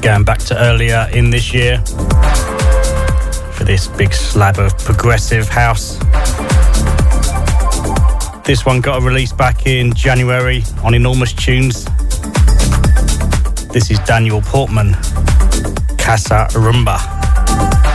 Going back to earlier in this year for this big slab of progressive house. This one got a release back in January on Enormous Tunes. This is Daniel Portman, Casa Rumba.